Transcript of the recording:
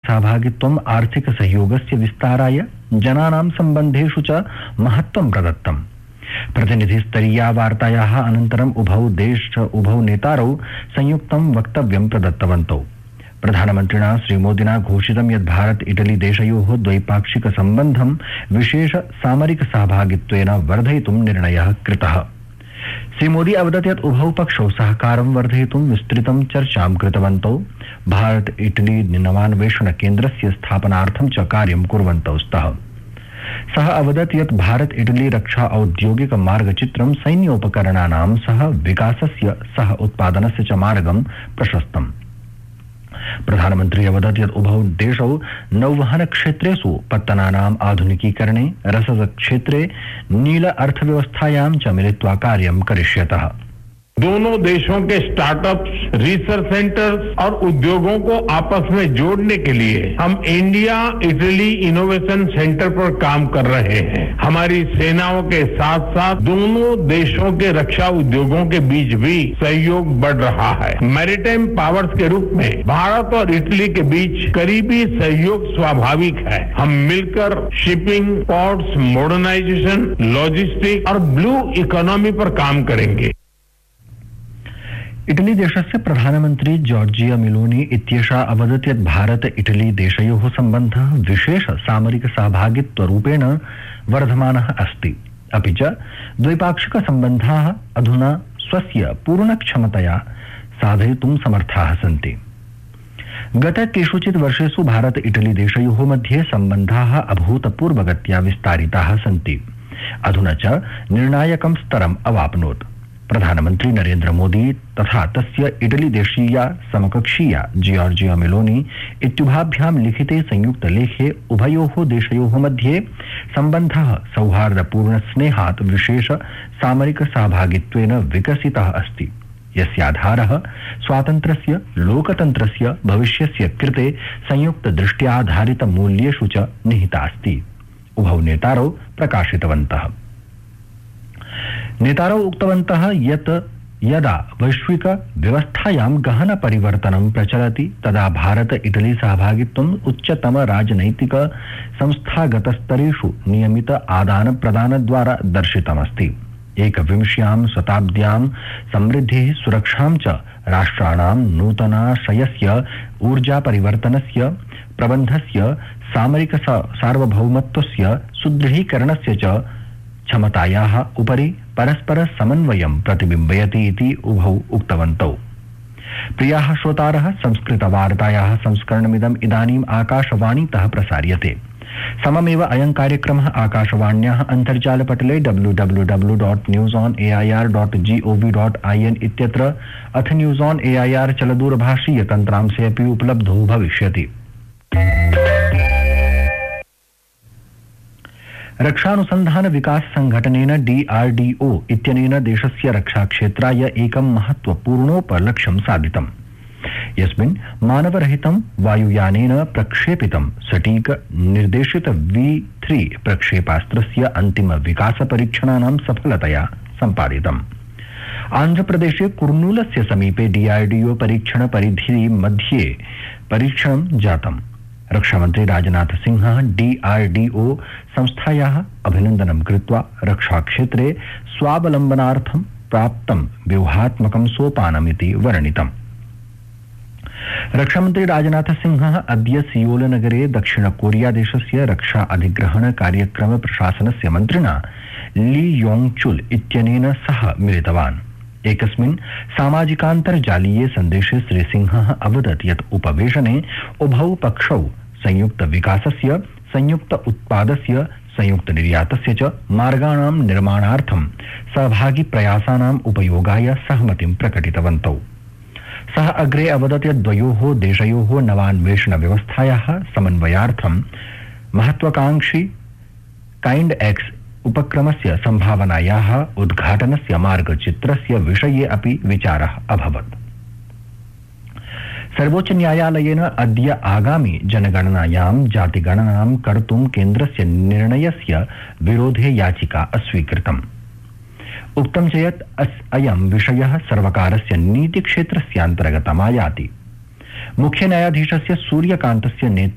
सहभागित्वम् आर्थिक सहयोगस्य विस्ताराय जनानां सम्बन्धेषु च महत्त्वं प्रदत्तम्। प्रतिनिधिस्तरीया वार्तायाः अनन्तरम् उभौ नेतारौ संयुक्तं वक्तव्यं प्रदत्तवन्तौ। प्रधानमन्त्रिणा श्रीमोदिना घोषितं यत् भारत इटली देशयोः द्वैपाक्षिक सम्बन्धं विशेष सामरिक सहभागित्वेन वर्धयितुं निर्णयः कृतः। श्रीमोदी अवदत् यत् उभौ पक्षौ सहकारं वर्धयितुं विस्तृतं चर्चां कृतवन्तौ। भारत इटली नवान्वेषण केन्द्रस्य स्थापनार्थं च कार्यं कुर्वन्तौ स्तः। सः अवदत् यत् भारत इटली रक्षा औद्योगिक मार्गचित्रं सैन्योपकरणानां सह विकासस्य सह उत्पादनस्य च मार्गं प्रशस्तम्। प्रधानमन्त्री अवदत् यत् उभौ देशौ नौवहन क्षेत्रेषु पत्तनानाम् आधुनिकीकरणे, रसद क्षेत्रे नील अर्थव्यवस्थायां च मिलित्वा कार्यं करिष्यतः। दोनों देशों के स्टार्टअप्स, रिसर्च सेंटर्स और उद्योगों को आपस में जोड़ने के लिए हम इंडिया इटली इनोवेशन सेंटर पर काम कर रहे हैं। हमारी सेनाओं के साथ साथ दोनों देशों के रक्षा उद्योगों के बीच भी सहयोग बढ़ रहा है। मैरीटाइम पावर्स के रूप में भारत और इटली के बीच करीबी सहयोग स्वाभाविक है। हम मिलकर शिपिंग, पोर्ट्स, मॉडर्नाइजेशन, लॉजिस्टिक और ब्लू इकोनॉमी पर काम करेंगे। इटली देशस्य प्रधानमन्त्री जॉर्जिया मेलोनी इत्येषा अवदत् यत् भारत इटली देशयोः सम्बन्धः विशेष सामरिक सहभागित्वरूपेण वर्धमानः अस्ति। अपि च द्वैपाक्षिक सम्बन्धाः अधुना स्वस्य पूर्णक्षमतया साधयितुं समर्थाः सन्ति। गत केषुचित् वर्षेषु भारत इटली देशयोः मध्ये सम्बन्धाः अभूतपूर्वगत्या विस्तारिताः सन्ति। अधुना च निर्णायकं स्तरम् अवाप्नोत्। प्रधानमन्त्री नरेन्द्र मोदी तथा तस्य इटली देशीया समकक्षीया जॉर्जिया मेलोनी इत्युभाभ्यां लिखिते संयुक्त लेखे उभयोः देशयोः मध्ये सम्बन्धः सौहार्दपूर्ण स्नेहात् विशेष सामरिक सहभागित्वेन विकसितः अस्ति, यस्याधारः स्वातन्त्र्यस्य, लोकतन्त्रस्य भविष्यस्य कृते संयुक्त दृष्ट्याधारित मूल्येषु च निहिता अस्ति। उभौ नेतारौ प्रकाशितवन्तः। नेतारौ उक्तवन्तः यत् यदा वैश्विक व्यवस्थायां गहन परिवर्तनं प्रचलति तदा भारत इटली सहभागित्वम् उच्चतम राजनैतिक संस्थागतस्तरेषु नियमित आदान प्रदानद्वारा दर्शितमस्ति। एकविंश्यां शताब्द्यां समृद्धिः, सुरक्षां च राष्ट्राणां नूतनाशयस्य, ऊर्जा परिवर्तनस्य, प्रबन्धस्य, सामरिक सार्वभौमत्वस्य सुदृढीकरणस्य च क्षमतायाः उपरि परस्पर समन्वयं प्रतिबिम्बयति इति उभौ उक्तवन्तौ। प्रियाः श्रोतारः, संस्कृतवार्तायाः संस्करणमिदम् इदानीम् आकाशवाणीतः प्रसार्यते। सममेव अयं कार्यक्रमः आकाशवाण्याः अन्तर्जालपटले www.newsonair.gov.in इत्यत्र अथ न्यूज़ ऑन एआईआर चलदूरभाषीय तन्त्रांशे अपि उपलब्धो भविष्यति। रक्षानुसन्धान विकास संघटनेन DRDO इत्यनेन देशस्य रक्षाक्षेत्राय एकं महत्वपूर्णोपलक्ष्यं साधितम्, यस्मिन् मानवरहितं वायुयानेन प्रक्षेपितं सटीक निर्देशित V3 प्रक्षेपास्त्रस्य अन्तिम विकास परीक्षणानां सफलतया सम्पादितम्। आन्ध्रप्रदेशे कुर्नूलस्य समीपे DRDO परीक्षण परिधि मध्ये परीक्षणं जातम्। रक्षामन्त्री राजनाथ सिंहः DRDO संस्थायाः अभिनन्दनं कृत्वा रक्षाक्षेत्रे स्वावलम्बनार्थं प्राप्तं व्यूहात्मकं सोपानमिति वर्णितम्। रक्षामन्त्री राजनाथ सिंहः अद्य सियोल नगरे दक्षिण कोरिया देशस्य रक्षा अधिग्रहण कार्यक्रम प्रशासनस्य मन्त्रिणा ली योंग चुल इत्यनेन सह मिलितवान्। एकस्मिन् सामाजिकान्तर्जालीये सन्देशे श्रीसिंहः अवदत् यत् उपवेशने उभौ पक्षौ संयुक्त विकासस्य, संयुक्त उत्पादस्य, संयुक्त निर्यातस्य च मार्गाणां निर्माणार्थं सहभागी प्रयासानाम् उपयोगाय सहमतिं प्रकटितवन्तौ। सः अग्रे अवदत् यत् द्वयोः देशयोः नवान्वेषण व्यवस्थायाः समन्वयार्थं महत्वाकांक्षी काइंड एक्स उपक्रमस्य संभावनायाः उद्घाटनस्य मार्गचित्रस्य विषये अपि विचारः अभवत्। सर्वोच्च न्यायालयेन अद्य आगामि जनगणनायां जातिगणनां कर्तुं केन्द्रस्य निर्णयस्य विरोधे याचिका अस्वीकृतम्। उक्तं च यत् अयं विषयः सर्वकारस्य नीतिक्षेत्रस्यान्तर्गतमायाति। मुख्य न्यायाधीशस्य सूर्यकान्तस्य